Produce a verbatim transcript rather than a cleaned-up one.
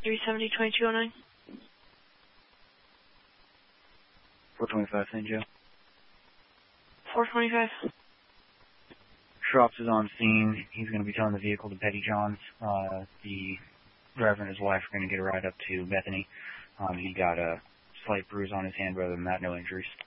three seventy, twenty-two oh nine. four twenty-five, Saint Joe. four twenty-five. Schrops is on scene. He's going to be towing the vehicle to Petty John's. Uh, the driver and his wife are going to get a ride up to Bethany. Um, he got a slight bruise on his hand, but other than that, no injuries.